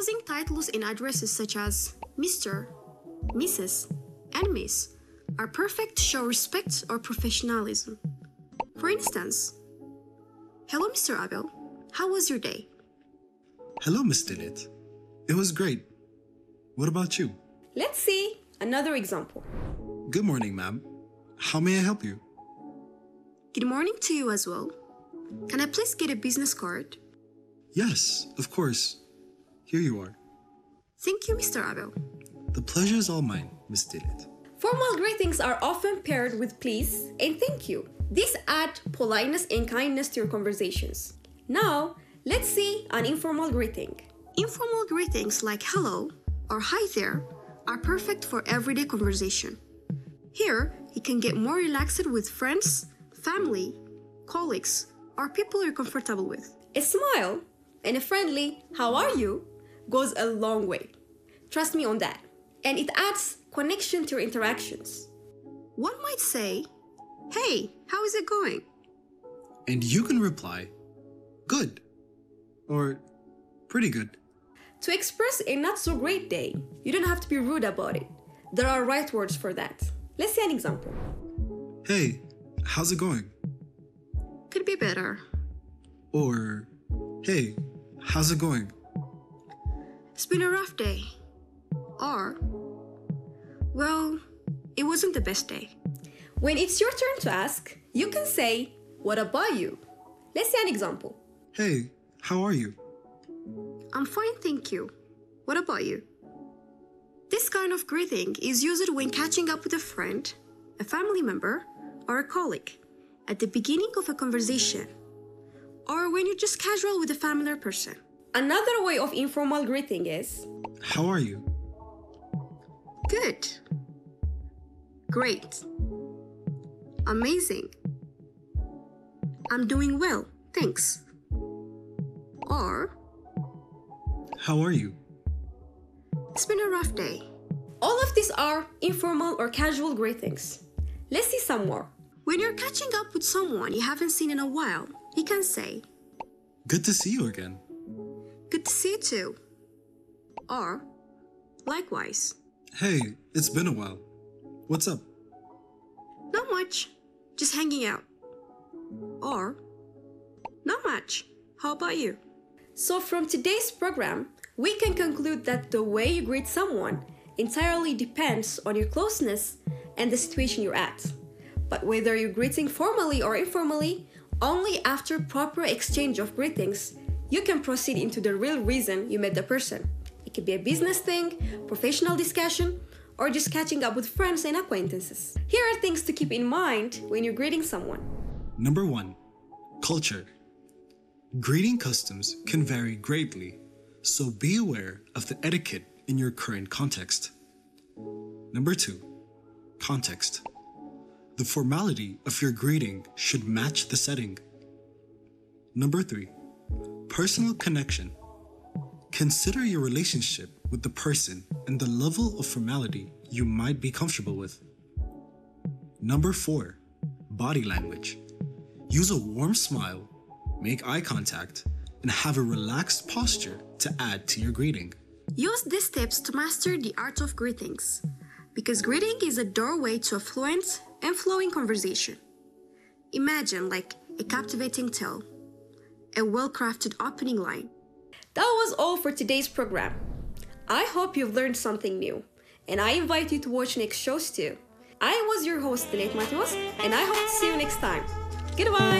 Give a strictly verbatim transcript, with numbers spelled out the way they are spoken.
Using titles in addresses such as Mister, Missus, and Miss are perfect to show respect or professionalism. For instance, "Hello, Mister Abel. How was your day?" Hello, Miss Dillett. It was great. What about you? Let's see another example. Good morning, ma'am. How may I help you? Good morning to you as well. Can I please get a business card? Yes, of course. Here you are. Thank you, Mister Abel. The pleasure is all mine, Miss Dillett. Formal greetings are often paired with please and thank you. These add politeness and kindness to your conversations. Now, let's see an informal greeting. Informal greetings like hello or hi there are perfect for everyday conversation. Here, you can get more relaxed with friends, family, colleagues, or people you're comfortable with. A smile and a friendly "how are you" goes a long way. Trust me on that. And it adds connection to your interactions. One might say, "Hey, how is it going?" And you can reply, "Good," or "Pretty good." To express a not so great day, you don't have to be rude about it. There are right words for that. Let's see an example. Hey, how's it going? Could be better. Or, hey, how's it going? It's been a rough day. Or, well, it wasn't the best day. When it's your turn to ask, you can say, "What about you?" Let's see an example. Hey, how are you? I'm fine, thank you. What about you? This kind of greeting is used when catching up with a friend, a family member, or a colleague at the beginning of a conversation, or when you're just casual with a familiar person. Another way of informal greeting is, How are you? Good. Great. Amazing. I'm doing well, thanks. Or, How are you? it's been a rough day. all of these are informal or casual greetings. Let's see some more. When you're catching up with someone you haven't seen in a while, you can say, Good to see you again. "Good to see you too." Or, likewise. Hey, it's been a while. What's up? "Not much, just hanging out." Or, "Not much, how about you?" So from today's program, we can conclude that the way you greet someone entirely depends on your closeness and the situation you're at. But whether you're greeting formally or informally, only after proper exchange of greetings, you can proceed into the real reason you met the person. It could be a business thing, professional discussion, or just catching up with friends and acquaintances. Here are things to keep in mind when you're greeting someone. Number one, culture. Greeting customs can vary greatly, so be aware of the etiquette in your current context. Number two, context. The formality of your greeting should match the setting. Number three, personal connection. Consider your relationship with the person and the level of formality you might be comfortable with. Number four, body language. Use a warm smile, make eye contact, and have a relaxed posture to add to your greeting. Use these tips to master the art of greetings, because greeting is a doorway to a fluent and flowing conversation. Imagine like a captivating tale, a well-crafted opening line. That was all for today's program. I hope you've learned something new, and I invite you to watch next shows too. I was your host, Dillett Matheos, and I hope to see you next time. Goodbye!